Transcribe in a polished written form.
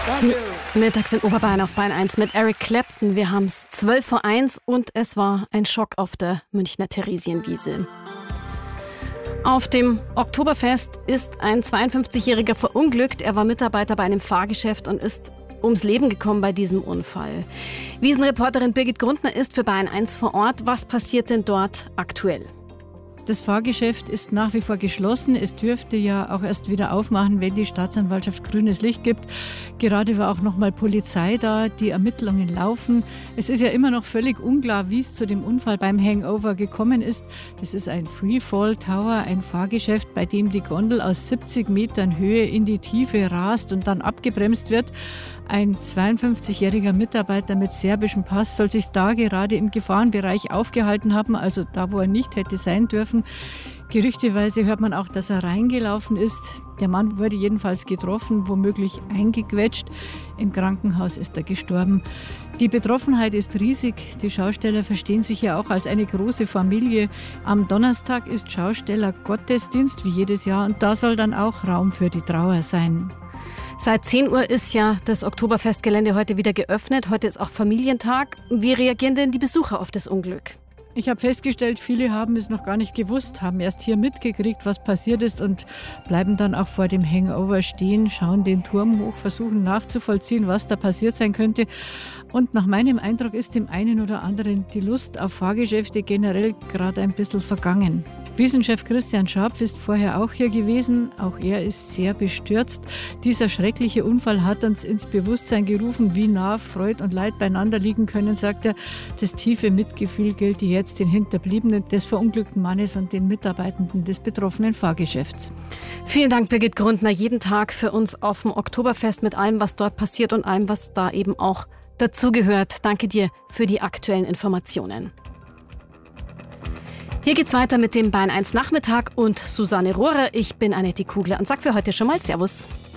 Danke. Mittags in Oberbayern auf Bayern 1 mit Eric Clapton. Wir haben es 12:01 und es war ein Schock auf der Münchner Theresienwiese. Auf dem Oktoberfest ist ein 52-Jähriger verunglückt. Er war Mitarbeiter bei einem Fahrgeschäft und ist ums Leben gekommen bei diesem Unfall. Wiesenreporterin Birgit Grundner ist für Bayern 1 vor Ort. Was passiert denn dort aktuell? Das Fahrgeschäft ist nach wie vor geschlossen. Es dürfte ja auch erst wieder aufmachen, wenn die Staatsanwaltschaft grünes Licht gibt. Gerade war auch noch mal Polizei da, die Ermittlungen laufen. Es ist ja immer noch völlig unklar, wie es zu dem Unfall beim Hangover gekommen ist. Das ist ein Freefall Tower, ein Fahrgeschäft, bei dem die Gondel aus 70 Metern Höhe in die Tiefe rast und dann abgebremst wird. Ein 52-jähriger Mitarbeiter mit serbischem Pass soll sich da gerade im Gefahrenbereich aufgehalten haben, also da, wo er nicht hätte sein dürfen. Gerüchteweise hört man auch, dass er reingelaufen ist. Der Mann wurde jedenfalls getroffen, womöglich eingequetscht. Im Krankenhaus ist er gestorben. Die Betroffenheit ist riesig. Die Schausteller verstehen sich ja auch als eine große Familie. Am Donnerstag ist Schaustellergottesdienst, wie jedes Jahr, und da soll dann auch Raum für die Trauer sein. Seit 10 Uhr ist ja das Oktoberfestgelände heute wieder geöffnet. Heute ist auch Familientag. Wie reagieren denn die Besucher auf das Unglück? Ich habe festgestellt, viele haben es noch gar nicht gewusst, haben erst hier mitgekriegt, was passiert ist und bleiben dann auch vor dem Hangover stehen, schauen den Turm hoch, versuchen nachzuvollziehen, was da passiert sein könnte. Und nach meinem Eindruck ist dem einen oder anderen die Lust auf Fahrgeschäfte generell gerade ein bisschen vergangen. Wiesenchef Christian Scharpf ist vorher auch hier gewesen. Auch er ist sehr bestürzt. Dieser schreckliche Unfall hat uns ins Bewusstsein gerufen, wie nah Freud und Leid beieinander liegen können, sagt er. Das tiefe Mitgefühl gilt jetzt den Hinterbliebenen des verunglückten Mannes und den Mitarbeitenden des betroffenen Fahrgeschäfts. Vielen Dank, Birgit Grundner. Jeden Tag für uns auf dem Oktoberfest mit allem, was dort passiert und allem, was da eben auch dazugehört. Danke dir für die aktuellen Informationen. Hier geht's weiter mit dem Bayern 1 Nachmittag und Susanne Rohrer. Ich bin Annette Kugler und sag für heute schon mal Servus.